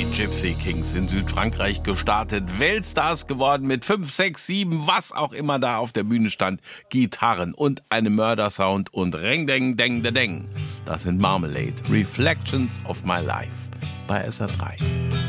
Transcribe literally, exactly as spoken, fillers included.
Gypsy Kings in Südfrankreich gestartet, Weltstars geworden mit fünf, sechs, sieben, was auch immer da auf der Bühne stand, Gitarren und einem Mördersound und Reng, Deng, Deng, de Deng. Das sind Marmalade, Reflections of My Life bei S R drei.